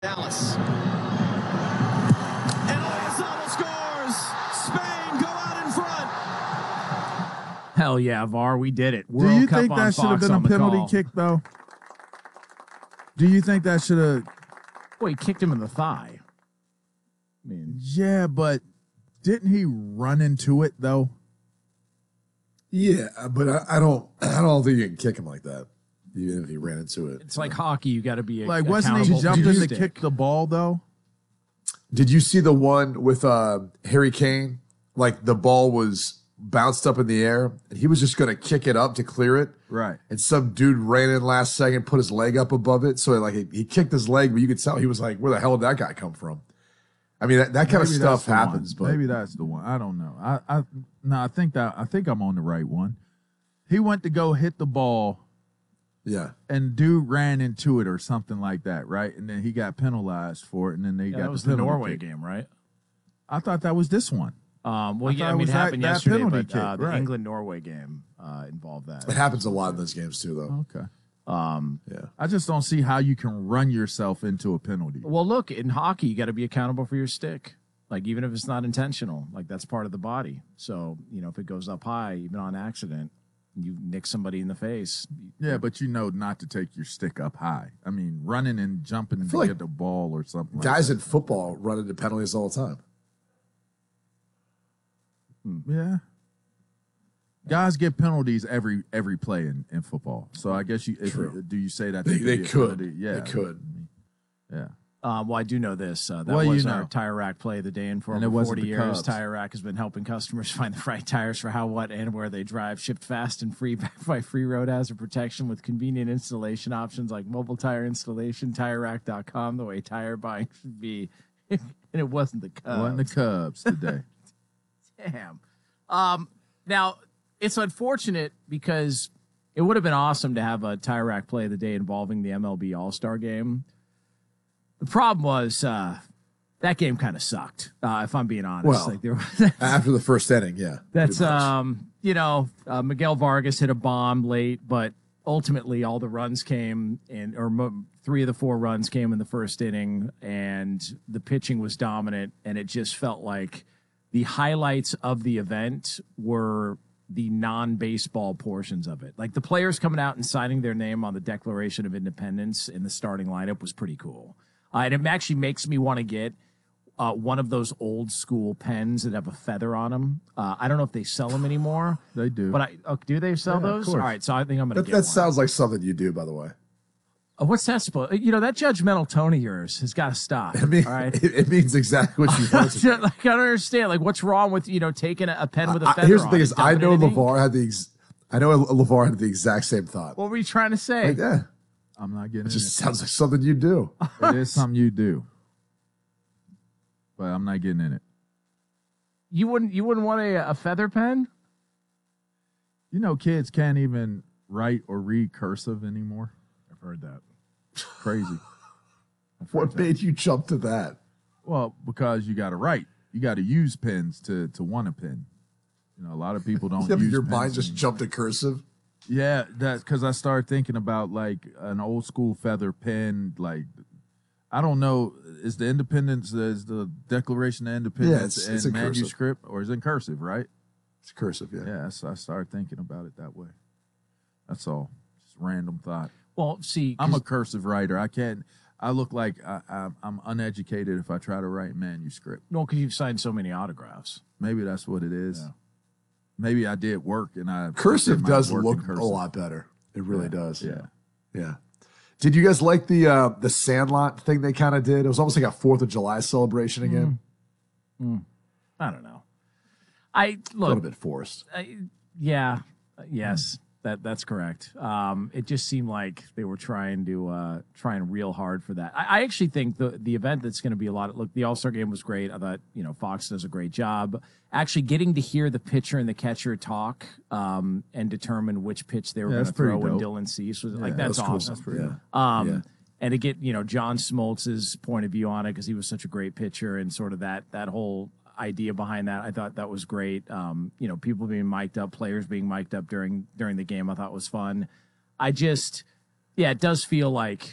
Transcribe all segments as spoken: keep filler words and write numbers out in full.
Dallas. And Oyazabal scores. Spain go out in front. Hell yeah, V A R, we did it. World Do you Cup think that should have been a penalty call. kick, though? Do you think that should have... Well, he kicked him in the thigh. I mean, yeah, but didn't he run into it, though? Yeah, but I, I don't I don't think you can kick him like that, even if he ran into it. It's like hockey. You got to be like, wasn't he jumping to kick the ball, though? Did you see the one with uh, Harry Kane? Like, the ball was bounced up in the air, and he was just going to kick it up to clear it. Right. And some dude ran in last second, put his leg up above it. So, like, he, he kicked his leg, but you could tell he was like, where the hell did that guy come from? I mean, that, that kind Maybe of stuff happens. But maybe that's the one. I don't know. I, I no, I think that I think I'm on the right one. He went to go hit the ball. Yeah. And dude ran into it or something like that, right? And then he got penalized for it, and then they yeah, got that was the, the Norway kick. game, right? I thought that was this one. Um, well, I yeah, I it mean, was it happened that, yesterday, that but kick, uh, the right. England-Norway game uh, involved that. It happens a lot in those games, too, though. Okay. Um, yeah. I just don't see how you can run yourself into a penalty. Well, look, in hockey, you got to be accountable for your stick. Like, even if it's not intentional, like, that's part of the body. So, you know, if it goes up high, even on accident, you nick somebody in the face. Yeah, but you know not to take your stick up high. I mean, running and jumping to like get the ball or something like guys that. in football run into penalties all the time. Yeah. Guys get penalties every every play in, in football. So I guess you if, do you say that they, they, they could? could. Yeah, they could. Yeah. Um, well, I do know this. Uh, that well, was you our know. Tire Rack play of the day, and for and over forty years, Cubs. Tire Rack has been helping customers find the right tires for how, what, and where they drive. Shipped fast and free by Free Road Hazard Protection with convenient installation options like mobile tire installation, tire rack dot com, the way tire buying should be. And it wasn't the Cubs. It wasn't the Cubs today. Damn. Um, now, it's unfortunate because it would have been awesome to have a Tire Rack play of the day involving the M L B All-Star game. The problem was uh, that game kind of sucked, uh, if I'm being honest. Well, like there was, after the first inning, yeah. That's, um, you know, uh, Miguel Vargas hit a bomb late, but ultimately all the runs came in, or mo- three of the four runs came in the first inning, and the pitching was dominant, and it just felt like the highlights of the event were the non-baseball portions of it. Like the players coming out and signing their name on the Declaration of Independence in the starting lineup was pretty cool. Uh, and it actually makes me want to get uh, one of those old school pens that have a feather on them. Uh, I don't know if they sell them anymore. They do. But I oh, do they sell Yeah, those? All right, so I think I'm going to That, get that one. sounds like something you do, by the way. Uh, what's that supposed? You know, that judgmental tone of yours has got to stop. I mean, all right. it, it means exactly what you want. to like, I don't understand. Like, what's wrong with you know taking a, a pen with a feather I, Here's the on thing: it? is I Dumping know it in ink? LeVar had the. Ex- I know LeVar had the exact same thought. What were you trying to say? Like, yeah, I'm not getting it just in sounds like something you do. it. It is something you do. But I'm not getting in it. You wouldn't. You wouldn't want a, a feather pen. You know, kids can't even write or read cursive anymore. I've heard that. Crazy. What made you jump to that? Well, because you got to write. You got to use pens to to want a pen. You know, a lot of people don't Yeah, but use your pens mind just anymore. jumped to cursive. Yeah, that's because I started thinking about like an old school feather pen. Like, I don't know, is the Independence, is the Declaration of Independence it's- in it's in cursive. manuscript or is it in cursive, right? It's cursive, yeah. Yeah, so I started thinking about it that way. That's all. Just random thought. Well, see, I'm a cursive writer. I can't. I look like I, I, I'm uneducated if I try to write manuscript. no, because you've signed so many autographs. Maybe that's what it is. Yeah. Maybe I did work and I Cursive did my does work in look cursive. a lot better. It really Yeah, does. yeah. Yeah. Did you guys like the uh, the Sandlot thing they kind of did? It was almost like a Fourth of July celebration again. Mm. I don't know. I A look. little bit forced. I, yeah. uh, Yes. That that's correct. Um, it just seemed like they were trying to uh, trying real hard for that. I, I actually think the the event that's going to be a lot of look. The All Star game was great. I thought you know Fox does a great job. Actually, getting to hear the pitcher and the catcher talk um, and determine which pitch they were Yeah, going to that's pretty throw. And dope. Dylan Cease was like Yeah, that's, that's cool. awesome. That's pretty Yeah. Um, Yeah. And to get you know John Smoltz's point of view on it because he was such a great pitcher and sort of that that whole idea behind that. I thought that was great. Um, you know, people being mic'd up, players being mic'd up during during the game, I thought was fun. I just, yeah, it does feel like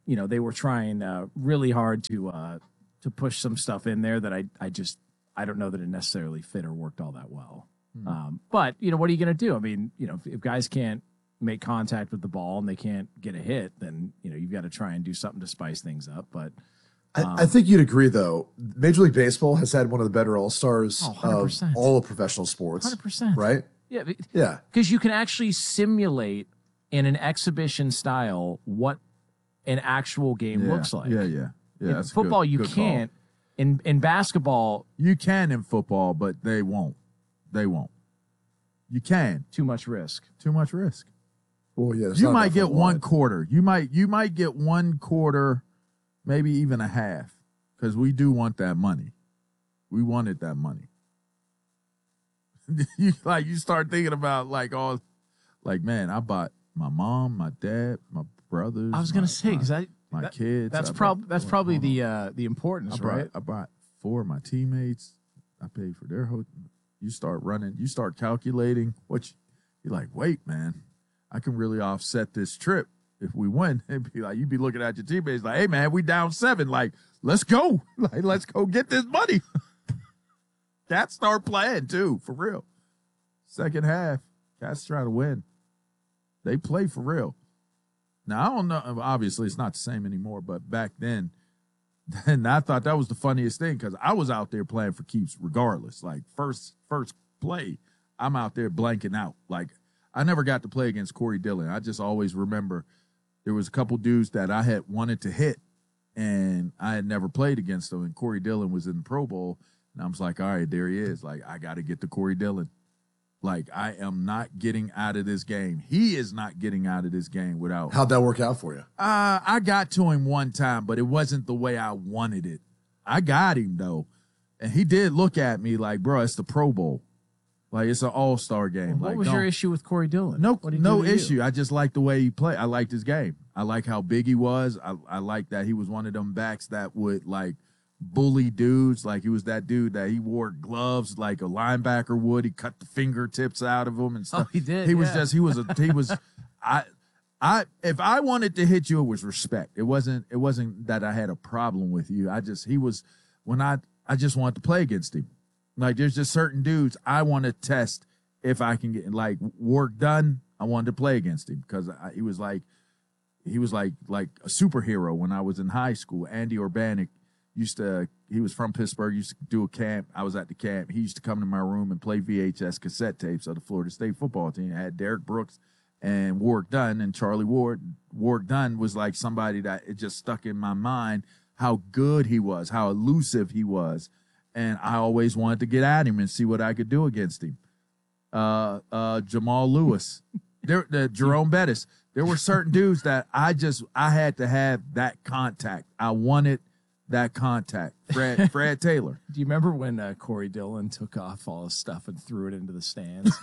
you know, they were trying uh, really hard to uh, to push some stuff in there that I I just I don't know that it necessarily fit or worked all that well. Mm. Um, but you know, what are you going to do? I mean, you know, if, if guys can't make contact with the ball and they can't get a hit, then you know you've got to try and do something to spice things up. But um, I, I think you'd agree, though. Major League Baseball has had one of the better all stars oh, of all of professional sports. one hundred percent Right? Yeah, yeah. Because you can actually simulate in an exhibition style what an actual game yeah, looks like. Yeah, yeah, yeah. In That's football, good, you good can't. In in basketball, you can in football, but they won't. They won't. You can. Too much risk. Too much risk. Well, yeah. You might get one quarter. You might you might get one quarter, maybe even a half, because we do want that money. We wanted that money. you like you start thinking about like all, like man, I bought my mom, my dad, my brothers. I was gonna my, say because I my that, kids. That's I probably bought, that's well, probably hold the on. uh, the importance, I brought, right? I brought four of my teammates. I paid for their hotel. You start running. You start calculating what you, you're like. Wait, man, I can really offset this trip if we win. It'd be like you'd be looking at your teammates like, hey, man, we down seven. Like, let's go. Like, let's go get this money. Cats start playing too, for real. Second half, Cats try to win. They play for real. Now I don't know. Obviously, it's not the same anymore. But back then. And I thought that was the funniest thing because I was out there playing for keeps regardless. Like first first play, I'm out there blanking out. Like I never got to play against Corey Dillon. I just always remember there was a couple dudes that I had wanted to hit, and I had never played against them. And Corey Dillon was in the Pro Bowl, and I was like, all right, there he is. Like I got to get to Corey Dillon. Like I am not getting out of this game. He is not getting out of this game without. How'd that work out for you? Uh, I got to him one time, but it wasn't the way I wanted it. I got him though, and he did look at me like, "Bro, it's the Pro Bowl, like it's an All Star game." What like, was your don't- issue with Corey Dillon? No, What'd he no do to you? issue. I just liked the way he played. I liked his game. I like how big he was. I, I like that he was one of them backs that would like bully dudes. Like he was that dude that he wore gloves like a linebacker would. He cut the fingertips out of them and stuff. Oh, he did, He was yeah. just. He was a. He was. I. I. If I wanted to hit you, it was respect. It wasn't. It wasn't that I had a problem with you. I just. He was. When I. I just wanted to play against him. Like there's just certain dudes I want to test if I can get like work done. I wanted to play against him because I, he was like. He was like like a superhero when I was in high school. Andy Urbanic used to, he was from Pittsburgh, used to do a camp. I was at the camp. He used to come to my room and play V H S cassette tapes of the Florida State football team. I had Derek Brooks and Warwick Dunn and Charlie Ward. Warwick Dunn was like somebody that it just stuck in my mind how good he was, how elusive he was. And I always wanted to get at him and see what I could do against him. Uh, uh, Jamal Lewis, there, the Jerome Bettis. There were certain dudes that I just, I had to have that contact. I wanted that contact. Fred Fred Taylor. Do you remember when uh, Corey Dillon took off all his stuff and threw it into the stands?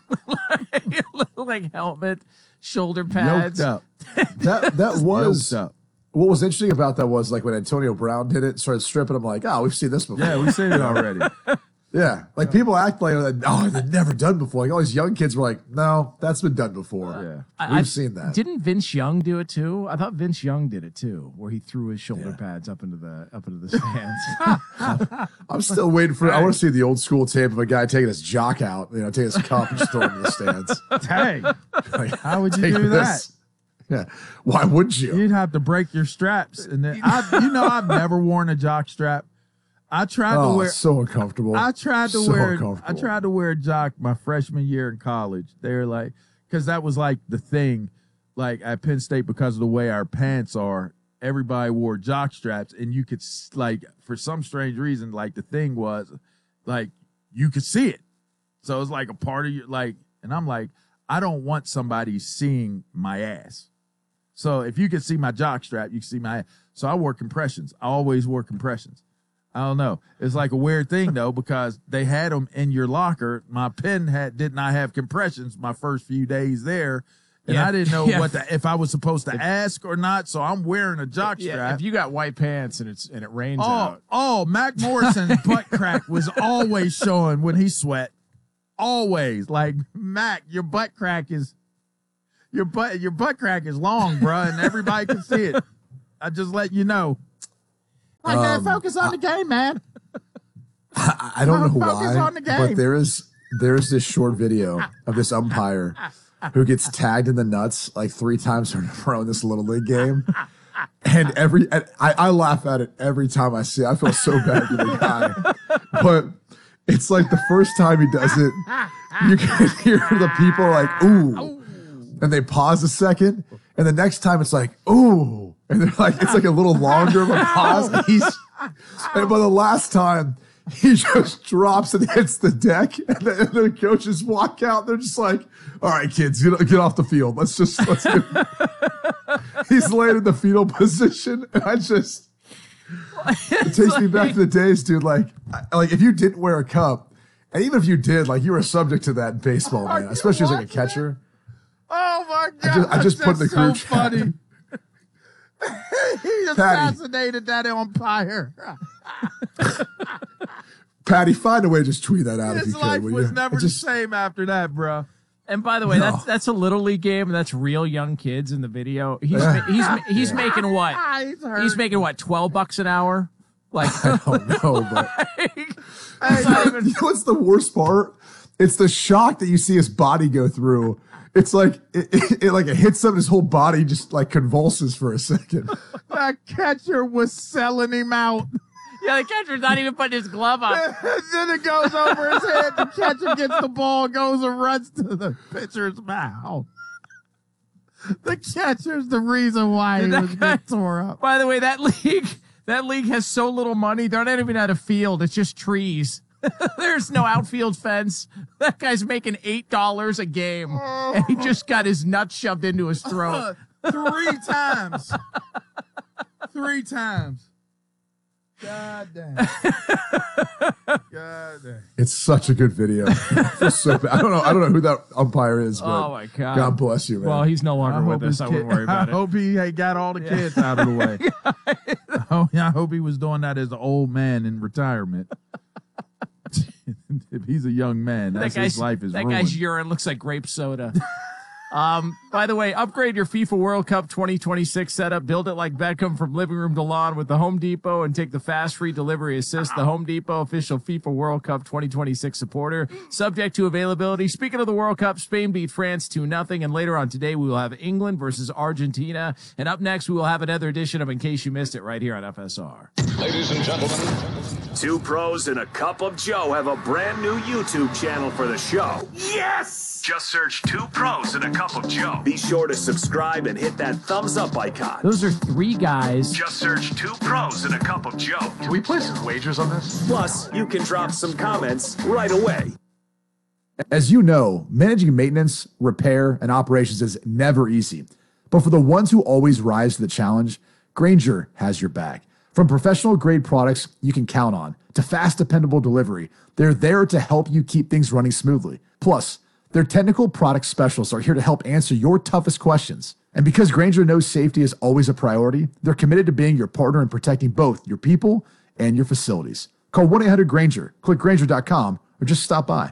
like, like helmet, shoulder pads. Yoked up. That that was Yoked up. what was interesting about that was like when Antonio Brown did it, started stripping. I'm like, oh, we've seen this before. Yeah, we said it already. Yeah, like people act like oh, they've never done before. Like all these young kids were like, no, that's been done before. Yeah. I- We've I- seen that. Didn't Vince Young do it too? I thought Vince Young did it too, where he threw his shoulder pads up into the up into the stands. I'm still waiting for. I want to see the old school tape of a guy taking his jock out, you know, taking his cup and just throwing it in the stands. Dang. Like, How would you take do this. Yeah, why wouldn't you? You'd have to break your straps. And then I, you know, I've never worn a jock strap. I tried Oh, to wear. it's so uncomfortable. I tried to So wear. I uncomfortable. tried to wear a jock my freshman year in college. They're like, because that was like the thing, like at Penn State because of the way our pants are. Everybody wore jock straps, and you could s- like for some strange reason, like the thing was, like you could see it. So it was like a part of your like, and I'm like, I don't want somebody seeing my ass. So if you could see my jock strap, you can see my. So I wore compressions. I always wore compressions. I don't know. It's like a weird thing though because they had them in your locker. My pen had did not have compressions my first few days there, and Yeah. I didn't know Yeah. what the, if I was supposed to ask or not. So I'm wearing a jock yeah, strap. if you got white pants and it's and it rains oh, out, oh, Mac Morrison's butt crack was always showing when he sweat. Always like Mac, your butt crack is your butt your butt crack is long, bruh, and everybody can see it. I just let you know. Like, man, focus on the game, man. I, I don't know Focus why, on the game. but there is there is this short video of this umpire who gets tagged in the nuts like three times in a row in this little league game. And every and I, I laugh at it every time I see it. I feel so bad for the guy. But it's like the first time he does it, you can hear the people like, ooh. And they pause a second. And the next time it's like, ooh. And they're like, it's like a little longer of a pause. And he's and by the last time, he just drops and hits the deck, and the, and the coaches walk out. They're just like, "All right, kids, get, get off the field. Let's just let's." Get. He's laying in the fetal position, and I just it takes like, me back to the days, dude. Like, I, like if you didn't wear a cup, and even if you did, like you were subject to that in baseball, man. Especially as like a catcher. Oh my god! I just, I just put in the so group funny. chat. He assassinated that umpire. Patty, find a way to just tweet that out. His if you life can, was you? never just, the same after that, bro. And by the way, No. that's that's a little league game, and that's real young kids in the video. He's Yeah. ma- he's ma- he's making what? He's hurt. He's making what? Twelve bucks an hour? Like, I don't know, but Hey, you know what's the worst part? It's the shock that you see his body go through. It's like it, it, it like it hits him, his whole body just like convulses for a second. that catcher was selling him out. yeah, the catcher's not even putting his glove on. And then it goes over his head. The catcher gets the ball, goes and runs to the pitcher's mouth. The catcher's the reason why he That was guy- getting tore up. By the way, that league that league has so little money. They're not even at a field. It's just trees. There's no outfield fence. That guy's making eight dollars a game, and he just got his nuts shoved into his throat. Three times. Three times. God damn. God damn. It's such a good video. I feel so bad. I don't know. I don't know who that umpire is, but Oh my god! God bless you, man. Well, he's no I longer hope with us. his I wouldn't kid- worry about I it. hope he hey, got all the kids out of the way. oh, yeah, I hope he was doing that as an old man in retirement. If he's a young man, that's that guy's, his life is that ruined. guy's urine looks like grape soda. um, by the way, upgrade your FIFA World Cup twenty twenty-six setup. Build it like Beckham from living room to lawn with the Home Depot, and take the fast free delivery assist. The Home Depot, official FIFA World Cup twenty twenty-six supporter. Subject to availability. Speaking of the World Cup, Spain beat France two nothing, and later on today we will have England versus Argentina. And up next we will have another edition of In Case You Missed It right here on F S R. Ladies and gentlemen, Two pros and a cup of Joe have a brand new YouTube channel for the show. Yes! Just search Two Pros and a Cup of Joe. Be sure to subscribe and hit that thumbs up icon. Those are three guys. Just search Two Pros and a Cup of Joe. can we place some wagers on this? Plus, you can drop some comments right away. As you know, managing maintenance, repair, and operations is never easy. But for the ones who always rise to the challenge, Grainger has your back. From professional grade products you can count on to fast, dependable delivery, they're there to help you keep things running smoothly. Plus, their technical product specialists are here to help answer your toughest questions. And because Grainger knows safety is always a priority, they're committed to being your partner in protecting both your people and your facilities. Call one eight hundred Grainger, click Grainger dot com, or just stop by.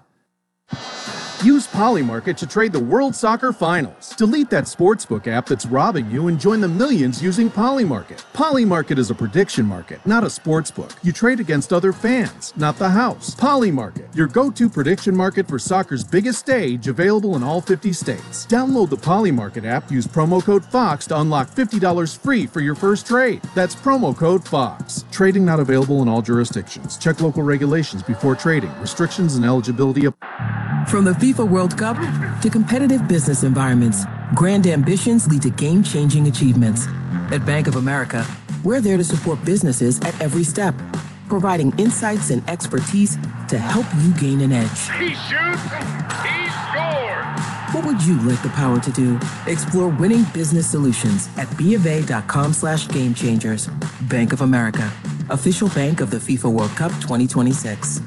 Use Polymarket to trade the World Soccer Finals. Delete that sportsbook app that's robbing you and join the millions using Polymarket. Polymarket is a prediction market, not a sportsbook. You trade against other fans, not the house. Polymarket, your go-to prediction market for soccer's biggest stage, available in all fifty states. Download the Polymarket app, use promo code FOX to unlock fifty dollars free for your first trade. That's promo code FOX. Trading not available in all jurisdictions. Check local regulations before trading. Restrictions and eligibility apply. From the FIFA World Cup to competitive business environments, grand ambitions lead to game-changing achievements. At Bank of America, we're there to support businesses at every step, providing insights and expertise to help you gain an edge. He shoots, he scores! What would you like the power to do? Explore winning business solutions at BofA.com slash game changers. Bank of America, official bank of the FIFA World Cup twenty twenty-six.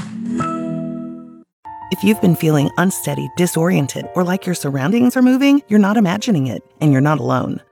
If you've been feeling unsteady, disoriented, or like your surroundings are moving, you're not imagining it, and you're not alone.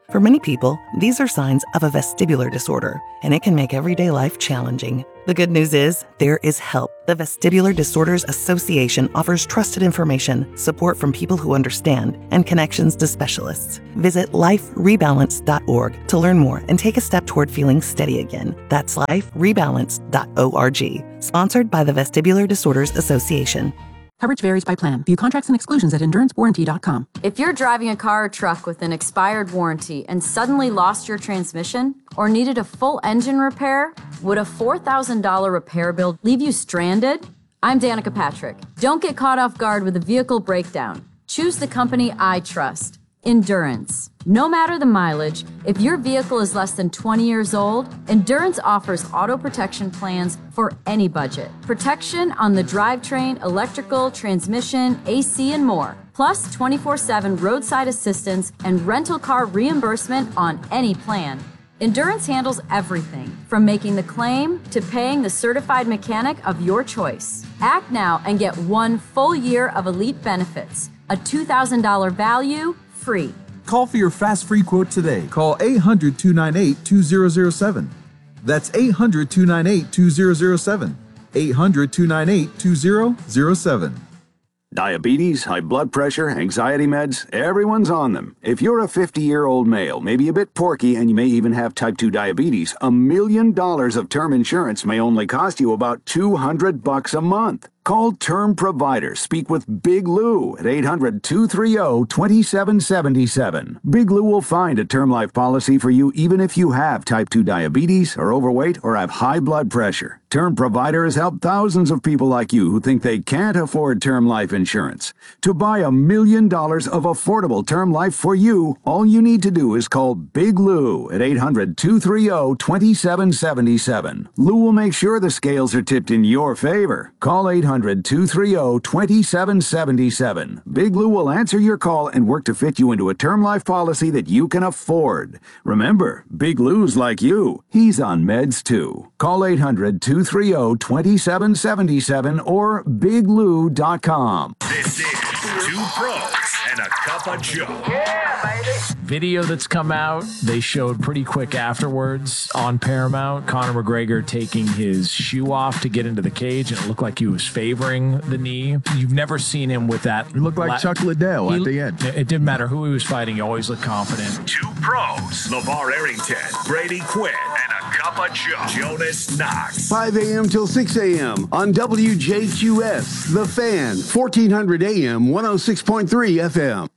For many people, these are signs of a vestibular disorder, and it can make everyday life challenging. The good news is, there is help. The Vestibular Disorders Association offers trusted information, support from people who understand, and connections to specialists. Visit life rebalance dot org to learn more and take a step toward feeling steady again. That's life rebalance dot org. Sponsored by the Vestibular Disorders Association. Coverage varies by plan. View contracts and exclusions at endurance warranty dot com. If you're driving a car or truck with an expired warranty and suddenly lost your transmission or needed a full engine repair, would a four thousand dollars repair bill leave you stranded? I'm Danica Patrick. Don't get caught off guard with a vehicle breakdown. Choose the company I trust, Endurance. No matter the mileage, if your vehicle is less than twenty years old, Endurance offers auto protection plans for any budget. Protection on the drivetrain, electrical, transmission, A C, and more. Plus twenty-four seven roadside assistance and rental car reimbursement on any plan. Endurance handles everything from making the claim to paying the certified mechanic of your choice. Act now and get one full year of elite benefits, a two thousand dollars value, free. Call for your fast free quote today. Call eight hundred, two nine eight, two zero zero seven. That's eight hundred, two nine eight, two zero zero seven. eight hundred, two nine eight, two zero zero seven. Diabetes, high blood pressure, anxiety meds, everyone's on them. If you're a fifty-year-old male, maybe a bit porky, and you may even have type two diabetes, a million dollars of term insurance may only cost you about two hundred bucks a month. Call Term Provider. Speak with Big Lou at eight hundred, two three zero, two seven seven seven. Big Lou will find a term life policy for you even if you have type two diabetes, are overweight, or have high blood pressure. Term Provider has helped thousands of people like you who think they can't afford term life insurance. To buy a million dollars of affordable term life for you, all you need to do is call Big Lou at eight hundred, two three zero, two seven seven seven. Lou will make sure the scales are tipped in your favor. Call eight hundred, two three zero, two seven seven seven. Big Lou will answer your call and work to fit you into a term life policy that you can afford. Remember, Big Lou's like you. He's on meds too. Call eight hundred, two three zero, two seven seven seven or big lou dot com. This is Two Pros and a Cup of Joe. Yeah, baby. Video that's come out, they showed pretty quick afterwards on Paramount. Conor McGregor taking his shoe off to get into the cage, and it looked like he was favoring the knee. You've never seen him with that. He looked like la- Chuck Liddell he, at the end. It didn't matter who he was fighting. He always looked confident. Two Pros, LeVar Arrington, Brady Quinn, and a Cup of Joe, Jonas Knox. five a.m. till six a.m. on W J Q S, The Fan, fourteen hundred A M, one oh six point three F M.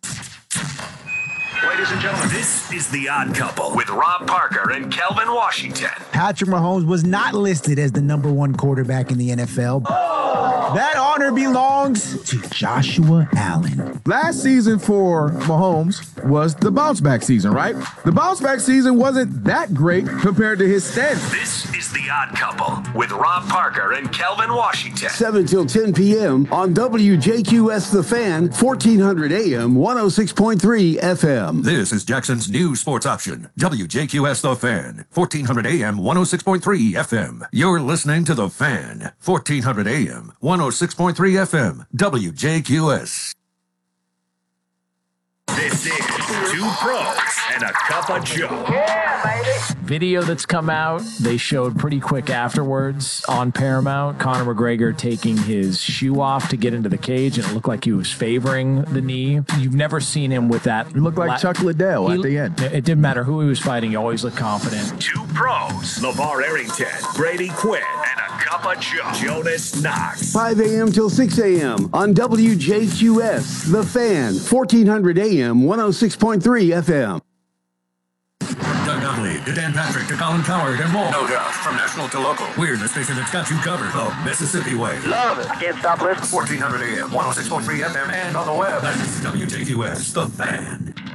Ladies and gentlemen, this is The Odd Couple with Rob Parker and Kelvin Washington. Patrick Mahomes was not listed as the number one quarterback in the N F L. Oh. That honor belongs to Joshua Allen. Last season for Mahomes was the bounce back season, right? The bounce back season wasn't that great compared to his standards. This is The Odd Couple with Rob Parker and Kelvin Washington. seven till ten p.m. on W J Q S The Fan, fourteen hundred A M, one oh six point three F M. This is Jackson's new sports option. W J Q S The Fan, fourteen hundred A M, one oh six point three F M. You're listening to The Fan, fourteen hundred A M, one oh six point three F M, W J Q S. This is Two Pros and a Cup of Joe. Yeah, baby. Video that's come out, they showed pretty quick afterwards on Paramount. Conor McGregor taking his shoe off to get into the cage, and it looked like he was favoring the knee. You've never seen him with that. He looked like la- Chuck Liddell he, at the end. It didn't matter who he was fighting. He always looked confident. Two Pros, LeVar Arrington, Brady Quinn, and a Cup of Joe, Jonas Knox. five a.m. till six a.m. on W J Q S, The Fan, fourteen hundred A M, one oh six point three F M. Doug Donnelly, to Dan Patrick, to Colin Coward, and more. No doubt, from national to local. We're the station that's got you covered, the Mississippi way. Love it. I can't stop listening. fourteen hundred A M, one oh six point three F M, and on the web. That's W J Q S, The Fan.